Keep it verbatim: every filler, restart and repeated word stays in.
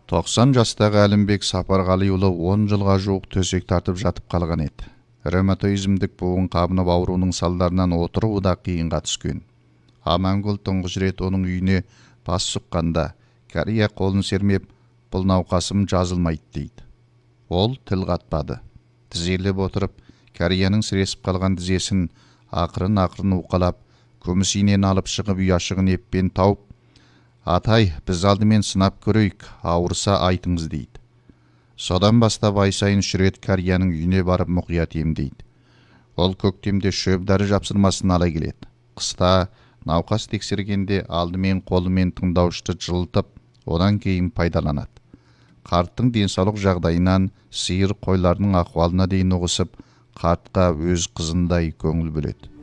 тоқсан жастағы Әлімбек Сапарғалиұлы он жылға жуық төсек тартып жатып қалған еді. Ревматоизмдік буын қабынып ауруының салдарынан отыруы да қиынға түскен. Амангүл тұңғыш рет оның үйіне бас сұққанда, Кәрия қолын сермеп, бұл науқасым жазылмайды дейді. Ол тіл қатпады. Тізелеп отырып, Кәрияның сіресіп қалған тізесін ақырын-ақырын уқалап, күміс инені алып шығып ұяшығын еппен тауып, «Атай, біз алдымен сынап көрейік, ауырса айтыңыз» дейді. Содан бастап ай сайын үш рет Кәрияның үйіне барып мұқият емдейді. Ол көктемде шөп дәрі жапсырмасын ала келеді. Қыста науқас тексергенде алдымен қолымен тыңдауышты жылытып, одан кейін пайдаланады. Қарттың денсаулық жағдайынан сиыр қойларының ахуалына дейін ұғысып, қартқа өз қызындай көңіл бөледі.